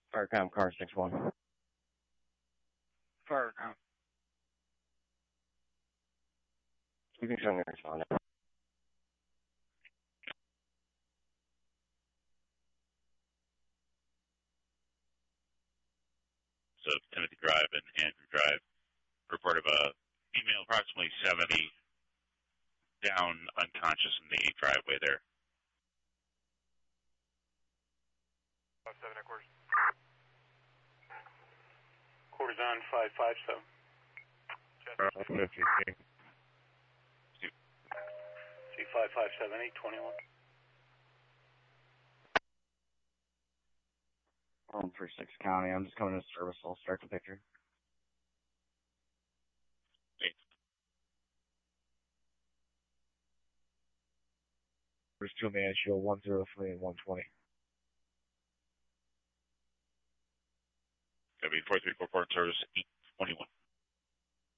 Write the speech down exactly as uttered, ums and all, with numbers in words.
Firecom car six one. Firecom. You can show me respond. So Timothy Drive and Andrew Drive. Report of a female approximately seventy down unconscious in the driveway there. seven quarters. Quarters on five five seven. C five five seven eight twenty one. Home for six County. I'm just coming to service. I'll start the picture. Eight. There's two man shield, one zero three and one twenty. W four three four four service